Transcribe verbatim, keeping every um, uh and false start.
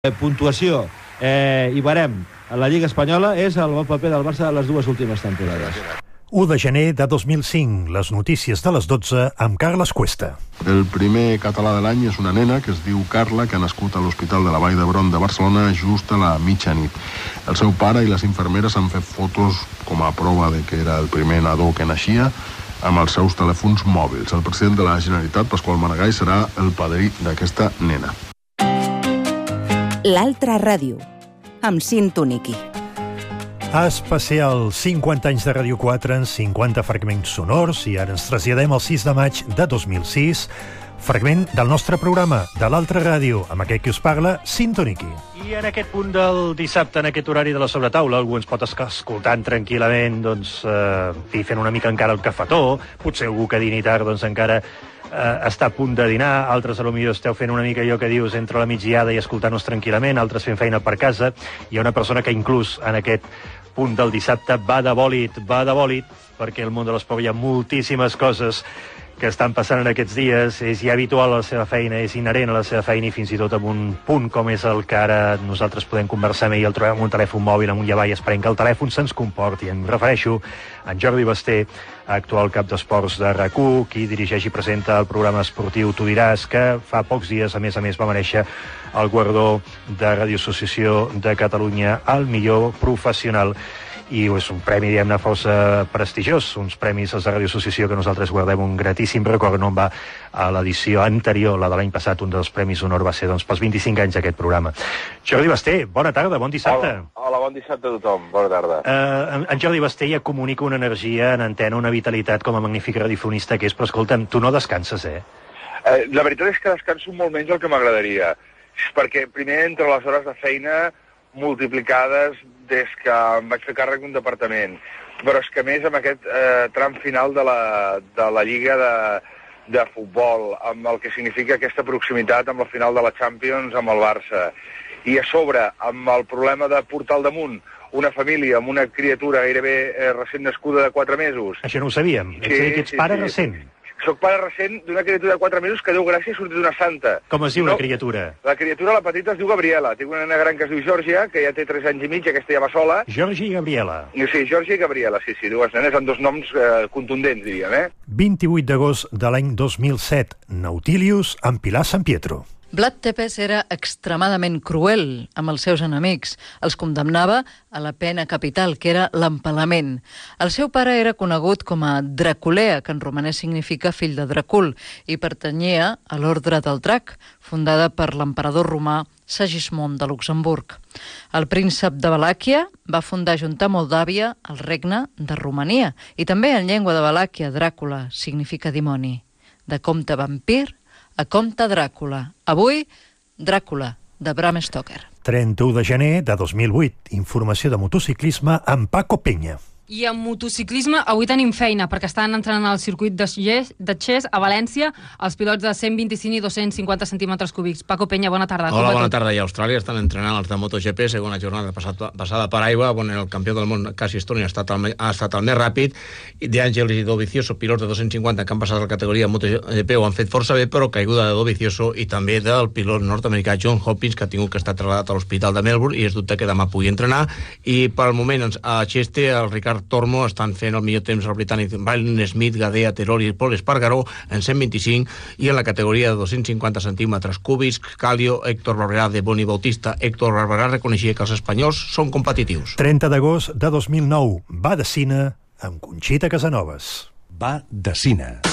puntuació eh, i barem a la Lliga Espanyola és el bon paper del Barça de les dues últimes temporades. u de gener de dos mil cinc, les notícies de les dotze amb Carles Cuesta. El primer català de l'any és una nena que es diu Carla, que ha nascut a l'Hospital de la Vall d'Hebron de Barcelona just a la mitjanit. El seu pare i les infermeres han fet fotos com a prova de que era el primer nadó que naixia amb els seus telèfons mòbils. El president de la Generalitat, Pasqual Maragall, serà el padrí d'aquesta nena. L'altra ràdio, amb Cinto Niqui. Especial cinquanta anys de Ràdio quatre en cinquanta fragments sonors i ara ens traslladem al sis de maig de dos mil sis, fragment del nostre programa, de l'altra ràdio, amb aquest que us parla, Cinto Niqui. I en aquest punt del dissabte, en aquest horari de la sobretaula, algú ens pot estar escoltant tranquil·lament, doncs, eh, fent una mica encara el cafetó, potser algú que dini tard, doncs encara Uh, està a punt de dinar, altres a lo millor esteu fent una mica allò que dius entre la migdiada i escoltant-nos tranquil·lament, altres fent feina per casa. Hi ha una persona que inclús en aquest punt del dissabte va de bòlit, va de bòlit, perquè al món de l'esport hi ha moltíssimes coses que estan passant en aquests dies, és ja habitual a la seva feina, és inherent a la seva feina i fins i tot en un punt com és el que ara nosaltres podem conversar amb ell, el trobem amb un telèfon mòbil, amb un llevall, esperem que el telèfon se'ns comporti. Em refereixo a en Jordi Basté, actual cap d'esports de RAC u, qui dirigeix i presenta el programa esportiu Tu diràs, que fa pocs dies, a més a més, va merèixer el guardó de Ràdio Associació de Catalunya al millor professional. I és un premi, diguem-ne, força prestigiós, uns premis als de Ràdio Associació que nosaltres guardem un gratíssim record. No en va a l'edició anterior, la de l'any passat, un dels premis d'honor va ser doncs, pels vint-i-cinc anys d'aquest programa. Jordi Basté, bona tarda, bon dissabte. Hola, hola, bon dissabte a tothom, bona tarda. Uh, en Jordi Basté ja comunica una energia en antena, una vitalitat com a magnífic radiofonista que és, però escolta'm, tu no descanses, eh? eh la veritat és que descanso molt menys del que m'agradaria, perquè primer entre les hores de feina multiplicades des que em vaig fer càrrec d'un departament, però és que a més amb aquest eh, tram final de la, de la Lliga de, de futbol, amb el que significa aquesta proximitat amb la final de la Champions amb el Barça, i a sobre amb el problema de portar al damunt una família amb una criatura gairebé eh, recent nascuda de quatre mesos. Això no ho sabíem, Sí, ets a dir que ets sí, pare sí. recent. Soc pare recent d'una criatura de quatre mesos que, Déu gràcies, ha sortit d'una santa. Com es diu No, la criatura? La criatura, la petita, es diu Gabriela. Tinc una nena gran que es diu Georgia, que ja té tres anys i mig, aquesta ja va sola. Jordi i Gabriela. I sí, Georgia i Gabriela, sí, sí, dues nenes amb dos noms eh, contundents, diríem, eh? vint-i-vuit d'agost de l'any dos mil set, Nautilius amb Pilar San Pietro. Vlad Tepes era extremadament cruel amb els seus enemics. Els condemnava a la pena capital, que era l'empalament. El seu pare era conegut com a Draculea, que en romanès significa fill de Dracul, i pertanyia a l'Ordre del Drac, fundada per l'emperador romà Segismund de Luxemburg. El príncep de Valàquia va fundar junt a Moldàvia el regne de Romania, i també en llengua de Valàquia, Dràcula significa dimoni. De comte vampir a comte Dràcula. Avui, Dràcula, de Bram Stoker. trenta-u de gener de dos mil vuit, informació de motociclisme amb Paco Peña. I en motociclisme avui tenim feina, perquè estan entrenant al circuit de Xés, de Xés a València, els pilots de cent vint-i-cinc i dos-cents cinquanta centímetres cúbics. Paco Peña, bona tarda. Hola, bona tarda. I a Austràlia estan entrenant els de MotoGP, segona jornada passada, passada per aigua, on el campió del món, Cassi Stone, ha estat el, ha estat el més ràpid. De Àngels i Dovizioso, pilots de dos-cents cinquanta que han passat a la categoria MotoGP, ho han fet força bé, però caiguda de Dovizioso i també del pilot nord-americà John Hopkins, que ha tingut que estar trasladat a l'hospital de Melbourne i es dubte que demà pugui entrenar. I pel moment a Cheste, el Ricard Tormo estan fent el millor temps el britànic Byron Smith, Gadea, Terol i Paul Espargaró en cent vint-i-cinc, i en la categoria de dos-cents cinquanta centímetres cúbics, Calio, Héctor Barberà de Boni Bautista. Héctor Barberà reconeixia que els espanyols són competitius. trenta d'agost de dos mil nou, Va de cine amb Conxita Casanovas. Va de cine.